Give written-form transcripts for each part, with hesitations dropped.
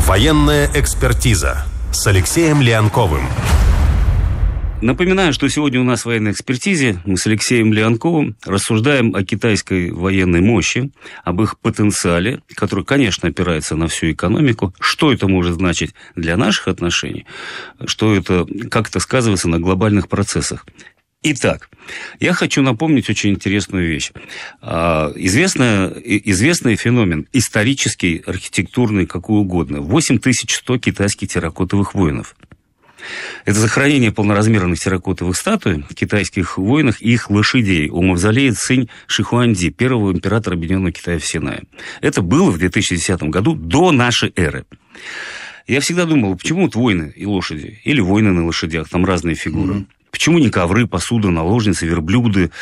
Военная экспертиза с Алексеем Леонковым. Напоминаю, что сегодня у нас в военной экспертизе мы с Алексеем Леонковым рассуждаем о китайской военной мощи, об их потенциале, который, конечно, опирается на всю экономику. Что это может значить для наших отношений? Что это, как это сказывается на глобальных процессах? Итак, я хочу напомнить очень интересную вещь. Известный феномен, исторический, архитектурный, какой угодно. 8100 китайских терракотовых воинов. Это захоронение полноразмерных терракотовых статуй китайских воинов и их лошадей у мавзолея Цинь Шихуанди, первого императора Объединенного Китая в Синае. Это было в 2010 году, до нашей эры. Я всегда думал, почему вот воины и лошади, или воины на лошадях, там разные фигуры. Почему не ковры, посуда, наложницы, верблюды,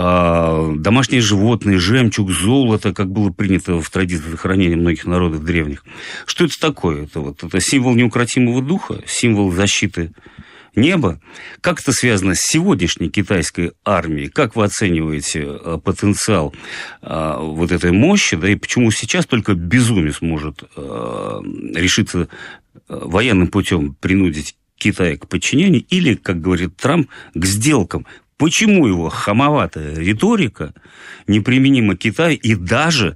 домашние животные, жемчуг, золото, как было принято в традиции захоронения многих народов древних? Что это такое? Это символ неукротимого духа, символ защиты неба? Как это связано с сегодняшней китайской армией? Как вы оцениваете потенциал вот этой мощи? Да, и почему сейчас только безумец может решиться военным путем принудить Китая к подчинению или, как говорит Трамп, к сделкам? Почему его хамоватая риторика неприменима к Китаю, и даже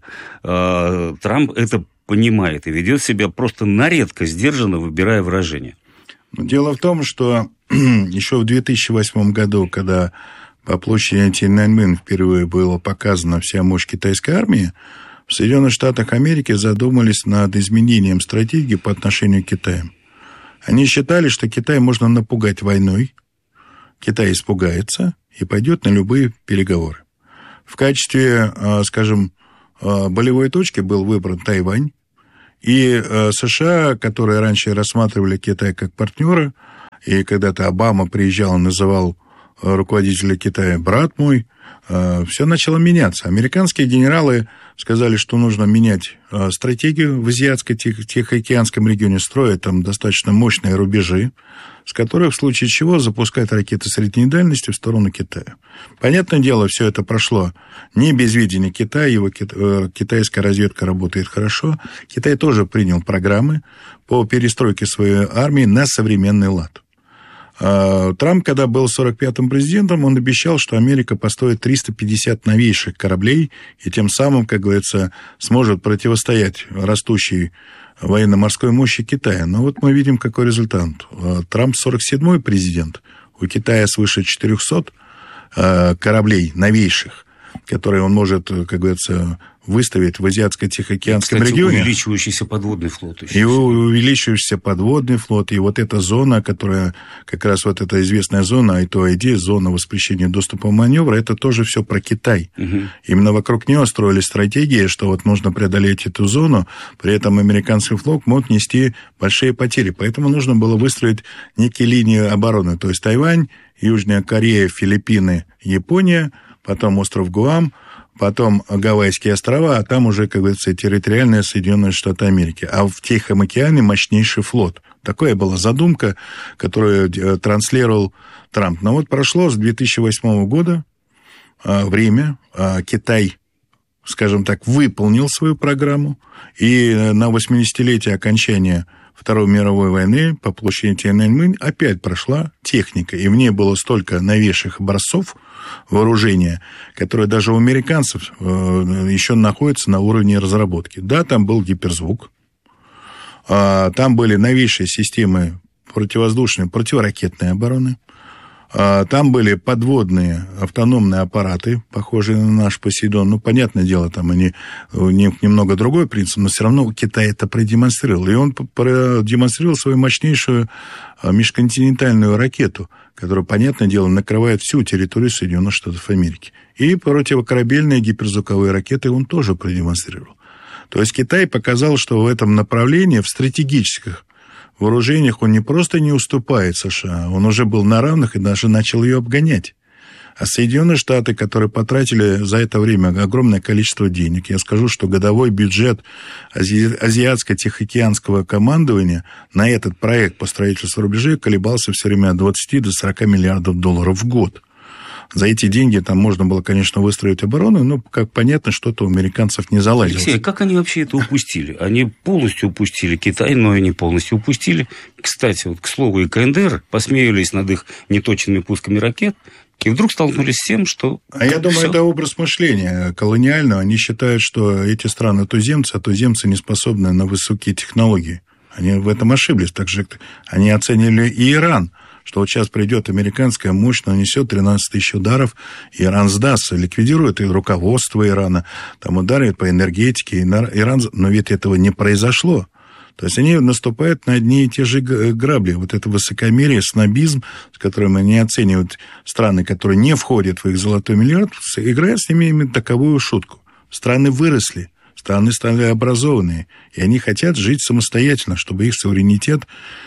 Трамп это понимает и ведет себя просто на редкость сдержанно, выбирая выражения? Дело в том, что еще в 2008 году, когда по площади Тяньаньмэнь впервые была показана вся мощь китайской армии, в Соединенных Штатах Америки задумались над изменением стратегии по отношению к Китаю. Они считали, что Китай можно напугать войной, Китай испугается и пойдет на любые переговоры. В качестве, скажем, болевой точки был выбран Тайвань, и США, которые раньше рассматривали Китай как партнера, и когда-то Обама приезжал и называл руководителя Китая «брат мой», все начало меняться. Американские генералы сказали, что нужно менять стратегию в Азиатско-Тихоокеанском регионе, строят там достаточно мощные рубежи, с которых в случае чего запускать ракеты средней дальности в сторону Китая. Понятное дело, все это прошло не без видения Китая, его китайская разведка работает хорошо. Китай тоже принял программы по перестройке своей армии на современный лад. Трамп, когда был 45-м президентом, он обещал, что Америка построит 350 новейших кораблей и тем самым, как говорится, сможет противостоять растущей военно-морской мощи Китая. Но вот мы видим, какой результат. Трамп 47-й президент, у Китая свыше 400 кораблей новейших, которые он может, как говорится, выставить в Азиатско-Тихоокеанском регионе. Увеличивающийся подводный флот. И увеличивающийся подводный флот, и вот эта зона, которая, как раз вот эта известная зона, I2ID, зона воспрещения доступа маневра, это тоже все про Китай. Угу. Именно вокруг нее строили стратегии, что вот нужно преодолеть эту зону, при этом американский флот мог нести большие потери. Поэтому нужно было выстроить некие линии обороны, то есть Тайвань, Южная Корея, Филиппины, Япония, потом остров Гуам, потом Гавайские острова, а там уже, как говорится, территориальные Соединенные Штаты Америки. А в Тихом океане мощнейший флот. Такая была задумка, которую транслировал Трамп. Но вот прошло с 2008 года время, Китай, скажем так, выполнил свою программу, и на 80-летие окончания Второй мировой войны по площади Тяньаньмэнь опять прошла техника, и в ней было столько новейших образцов вооружения, которые даже у американцев еще находятся на уровне разработки. Да, там был гиперзвук, там были новейшие системы противовоздушной, противоракетной обороны, там были подводные автономные аппараты, похожие на наш Посейдон. Ну, понятное дело, там они немного другой принцип, но все равно Китай это продемонстрировал. И он продемонстрировал свою мощнейшую межконтинентальную ракету, которая, понятное дело, накрывает всю территорию Соединенных Штатов Америки. И противокорабельные гиперзвуковые ракеты он тоже продемонстрировал. То есть Китай показал, что в этом направлении, в стратегических вооружениях, он не просто не уступает США, он уже был на равных и даже начал ее обгонять. А Соединенные Штаты, которые потратили за это время огромное количество денег, я скажу, что годовой бюджет Азиатско-Тихоокеанского командования на этот проект по строительству рубежей колебался все время от 20 до 40 миллиардов долларов в год. За эти деньги там можно было, конечно, выстроить оборону, но, как понятно, что-то у американцев не заладилось. Алексей, как они вообще это упустили? Они полностью упустили Китай, но и не полностью упустили. Кстати, вот, к слову, и КНДР посмеялись над их неточными пусками ракет, и вдруг столкнулись с тем, что... А я думаю, это образ мышления колониального. Они считают, что эти страны туземцы, а туземцы не способны на высокие технологии. Они в этом ошиблись. Также они оценили и Иран, что вот сейчас придет американская мощь, нанесет 13 тысяч ударов, и Иран сдастся, ликвидирует и руководство Ирана, там ударит по энергетике, Иран... Но ведь этого не произошло. То есть они наступают на одни и те же грабли. Вот это высокомерие, снобизм, с которым они оценивают страны, которые не входят в их золотой миллиард, играют с ними именно таковую шутку. Страны выросли, страны стали образованные, и они хотят жить самостоятельно, чтобы их суверенитет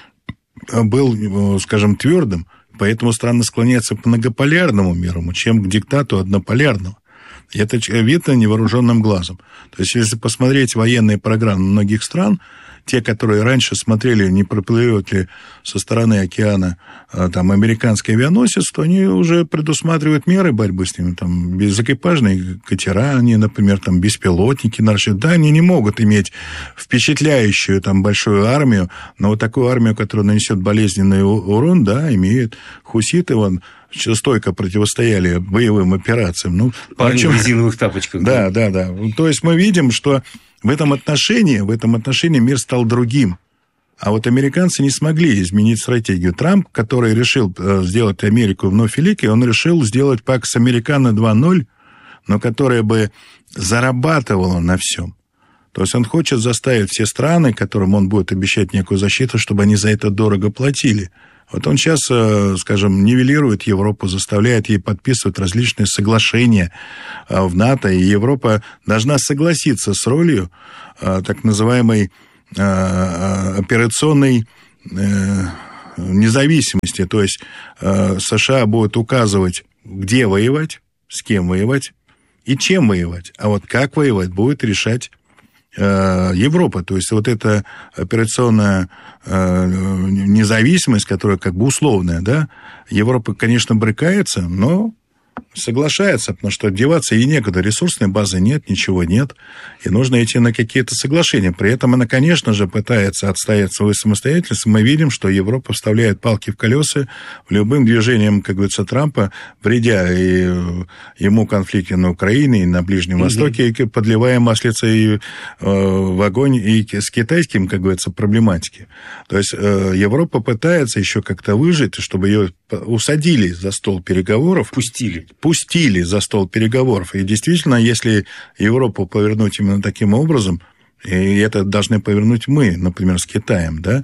был, скажем, твердым. Поэтому страны склоняются к многополярному миру, чем к диктату однополярного. И это видно невооруженным глазом. То есть, если посмотреть военные программы многих стран, те, которые раньше смотрели, не проплывет ли со стороны океана там американский авианосец, то они уже предусматривают меры борьбы с ними. Там безэкипажные катера, они, например, там беспилотники наши. Да, они не могут иметь впечатляющую там большую армию, но вот такую армию, которая нанесет болезненный урон, да, имеет. Хуситы, вон, стойко противостояли боевым операциям. Ну, парни в резиновых тапочках. Да. То есть мы видим, что в этом отношении мир стал другим. А вот американцы не смогли изменить стратегию. Трамп, который решил сделать Америку вновь великой, он решил сделать Пакс Американо 2.0, но которая бы зарабатывала на всем. То есть он хочет заставить все страны, которым он будет обещать некую защиту, чтобы они за это дорого платили. Вот он сейчас, скажем, нивелирует Европу, заставляет ей подписывать различные соглашения в НАТО, и Европа должна согласиться с ролью так называемой операционной независимости. То есть США будут указывать, где воевать, с кем воевать и чем воевать. А вот как воевать, будет решать Европа. То есть вот эта операционная независимость, которая как бы условная, да, Европа, конечно, брыкается, но соглашается, потому что деваться ей некуда, ресурсной базы нет, ничего нет, и нужно идти на какие-то соглашения. При этом она, конечно же, пытается отстоять свою самостоятельность. Мы видим, что Европа вставляет палки в колеса любым движением, как говорится, Трампа, вредя и ему конфликте на Украине, и на Ближнем Востоке, и подливая маслица и в огонь и с китайским, как говорится, проблематики. То есть Европа пытается еще как-то выжить, чтобы ее усадили за стол переговоров. Пустили за стол переговоров. И действительно, если Европу повернуть именно таким образом, и это должны повернуть мы, например, с Китаем, да,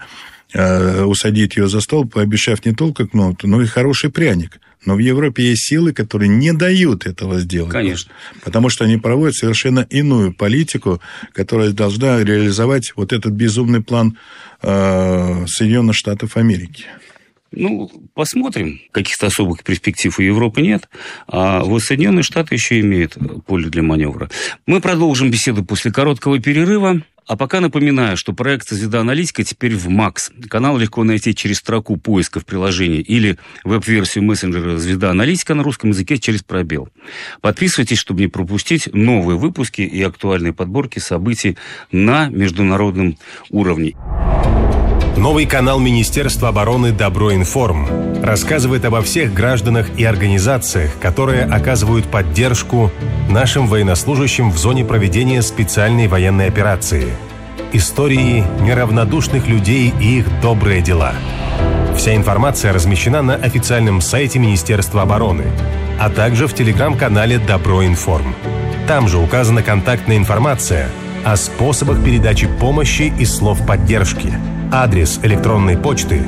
усадить ее за стол, пообещав не только кнут, но и хороший пряник. Но в Европе есть силы, которые не дают этого сделать. Конечно. Потому что они проводят совершенно иную политику, которая должна реализовать вот этот безумный план Соединенных Штатов Америки. Ну, посмотрим. Каких-то особых перспектив у Европы нет. А вот Соединенные Штаты еще имеют поле для маневра. Мы продолжим беседу после короткого перерыва. А пока напоминаю, что проект «Звезда Аналитика» теперь в МАКС. Канал легко найти через строку поиска в приложении или веб-версию мессенджера «Звезда Аналитика» на русском языке через пробел. Подписывайтесь, чтобы не пропустить новые выпуски и актуальные подборки событий на международном уровне. Новый канал Министерства обороны «Добро-Информ» рассказывает обо всех гражданах и организациях, которые оказывают поддержку нашим военнослужащим в зоне проведения специальной военной операции. Истории неравнодушных людей и их добрые дела. Вся информация размещена на официальном сайте Министерства обороны, а также в телеграм-канале «Добро-Информ». Там же указана контактная информация о способах передачи помощи и слов поддержки. Адрес электронной почты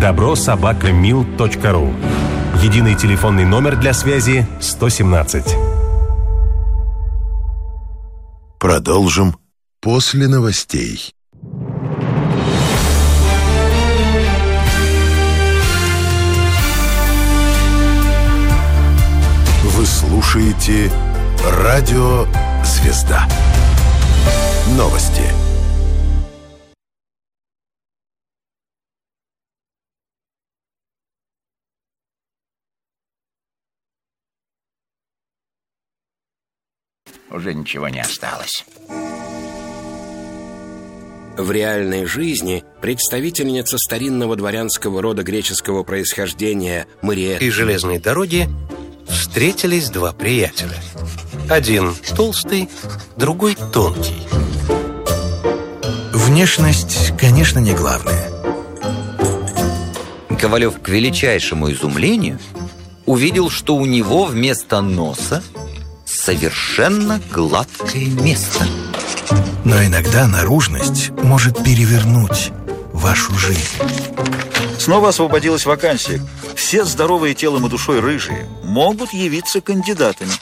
добро@mil.ru. Единый телефонный номер для связи 117. Продолжим после новостей. Вы слушаете радио «Звезда». Новости. уже ничего не осталось. В реальной жизни представительница старинного дворянского рода греческого происхождения Мариэтта и железной дороги встретились два приятеля. Один толстый, другой тонкий. Внешность, конечно, не главное. Ковалев к величайшему изумлению увидел, что у него вместо носа совершенно гладкое место. Но иногда наружность может перевернуть вашу жизнь. Снова освободилась вакансия. Все здоровые телом и душой рыжие могут явиться кандидатами.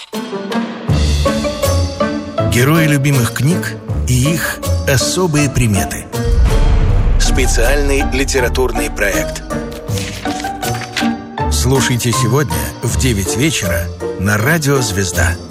Герои любимых книг и их особые приметы. Специальный литературный проект. Слушайте сегодня в 9 вечера на Радио «Звезда».